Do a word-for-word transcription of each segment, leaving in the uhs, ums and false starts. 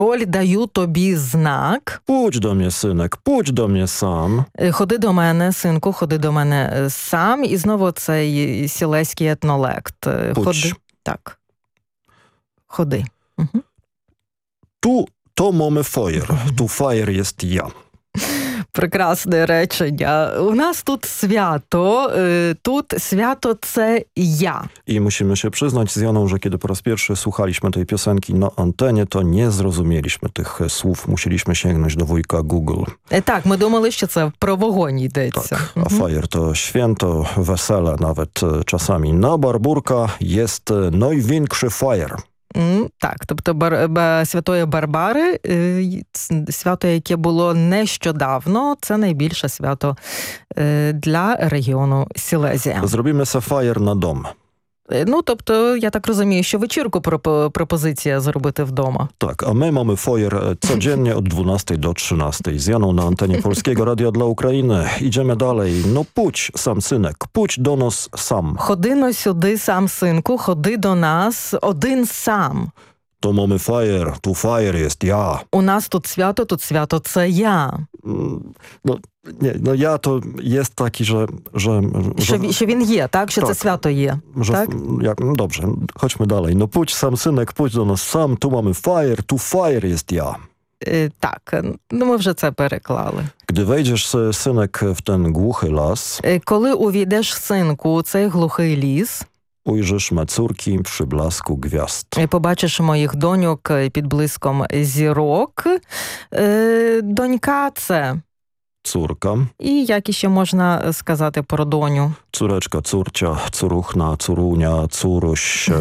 Оль, даю тобі знак. Pójdź do mnie, synek, pójdź do mnie sam. Ходи до мене, синку, ходи до мене сам. І знову цей сілеський етнолект. Pójdź. Ходи. Так. Ходи. Угу. Tu to mamy fajer. Tu fajer jest ja. Прекрасне речення. У нас тут свято. Тут свято – це я. I musimy się przyznać z Janą, że kiedy po raz pierwszy słuchaliśmy tej piosenki na antenie, to nie zrozumieliśmy tych słów. Musieliśmy sięgnąć do wujka Google. Так, ми думали, що це про вогонь йдеться. Tak, a fajer to święto, wesele nawet czasami. Na Barburka jest największy fajer. Так, тобто бар, ба, Святої Барбари, свято, яке було нещодавно, це найбільше свято для регіону Сілезія. Zrobimy se fajer na dom. Ну, тобто, я так розумію, що вечірку пропозиція зробити вдома. Tak, a my mamy fajer codziennie od dwunastej do trzynastej z Janą na antenie Polskiego Radia dla Ukrainy. Idziemy dalej. No pójdź, sam synek, pójdź do nas sam. Ходи но сюди, сам синку, ходи до нас один сам. To mamy fajer, tu fajer jest ja. У нас тут свято, тут свято, це я. No, nie, no ja to jest taki, że... że, Що, że що він є, так? Що так, це свято є, że, так? Jak, no dobrze, chodźmy dalej. No pójdź, sam synek, pójdź do nas sam, tu mamy fajer, tu fajer jest ja. Е, Так, ну ми вже це переклали. Gdy wejdziesz, synek, w ten głuchy las, Е, Коли увійдеш, синку, у цей глухий ліс, ujrzysz me córki przy blasku gwiazd. е, побачиш моїх доньок під блиском зірок. Е, Донька – це... Córka, І як іще можна сказати про доню? córeczka, córcia, córuchna, córunia, córuś.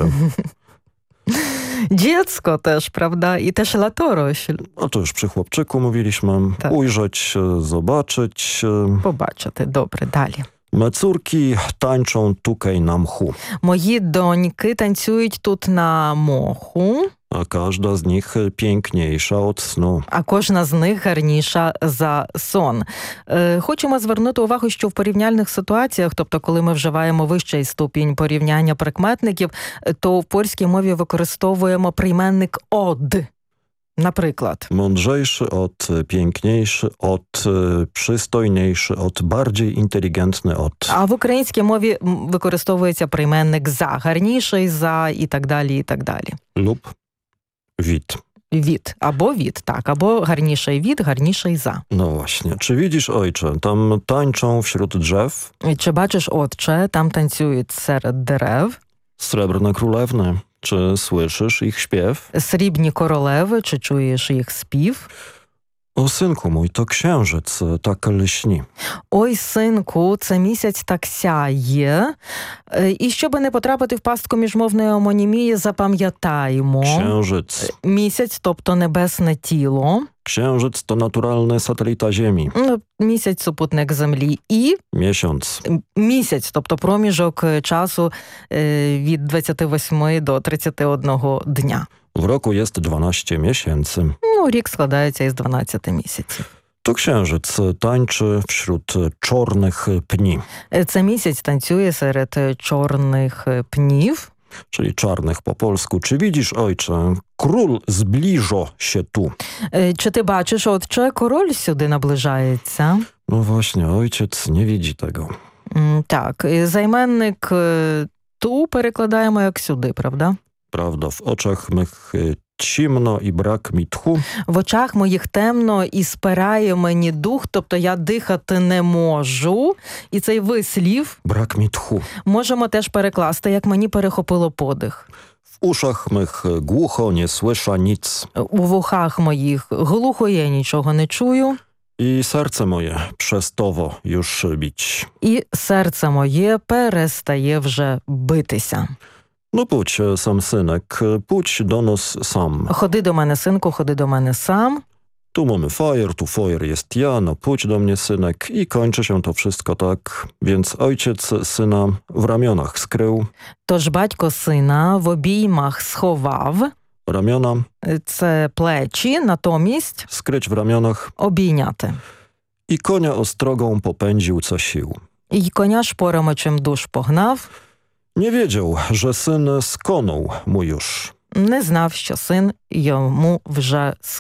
Dziecko też, prawda? I też latorośl. No to już przy chłopczyku mówiliśmy. Tak. Ujrzeć, zobaczyć. Побачити. Добре, далі. Me córki tańczą tukaj na mchu, Мої доньки танцюють тут на моху, a każda z nich piękniejsza od snu. а кожна з них гарніша за сон. Е, Хочемо звернути увагу, що в порівняльних ситуаціях, тобто коли ми вживаємо вищий ступінь порівняння прикметників, то в польській мові використовуємо прийменник «од». Наприклад. Mądrzejszy od, piękniejszy od, przystojniejszy od, bardziej inteligentny od. А в українській мові використовується прийменник «за», гарніший за і так далі, і так далі. Lub wid. Від. Або від, так. Або гарніший від, гарніший за. No właśnie. Czy widzisz, ojcze, tam tańczą wśród drzew Чи бачиш, отче, там танцюють серед дерев srebrne królewny? Czy słyszysz ich śpiew? срібні королеви, чи чуєш їх спів? O synku mój, to księżyc tak lśni. Ой, синку, це місяць так сяє. Е, І щоб не потрапити в пастку міжмовної омонімії, запам'ятаємо. Księżyc. Місяць, тобто небесне тіло. Księżyc to naturalny satelita Ziemi. Ну, місяць – супутник Землі. І Miesiąc. місяць, тобто проміжок часу е, від двадцяти восьми до тридцяти одного дня. W roku jest dwanaście miesięcy. Ну, рік складається із дванадцяти місяців. To księżyc tańczy wśród czornych pni, Е, Це місяць танцює серед чорних пнів. czyli czarnych po polsku. Czy widzisz, ojcze, król zbliża się tu? Е, Чи ти бачиш, отче, король сюди наближається? No właśnie, ojciec nie widzi tego. М, Так, і займенник е, ту перекладаємо як сюди, правда? Prawda, w oczach mych y, ciemno i brak mi tchu. В очах моїх темно і спирає мені дух, тобто я дихати не можу. І цей вислів Brak mi tchu. можемо теж перекласти, як мені перехопило подих. W uszach mych głucho, nie słysza nic. У вухах моїх глухо, я нічого не чую. I serce moje przestało już bić. І серце моє перестає вже битися. No pójdź, sam synek, pójdź do nas sam. Ходи до мене, синку, ходи до мене сам. Tu mamy fajer, tu fajer jest ja, no pójdź do mnie, synek. I kończy się to wszystko tak. Więc ojciec syna w ramionach skrył. Тож батько сина в обіймах сховав. Ramiona, Це плечі, натомість skryć w ramionach. обійняти. I konia ostrogą popędził co sił. І коня шпорами чим душ погнав. Nie wiedział, że syn skonął mu już. не знав, що син йому вже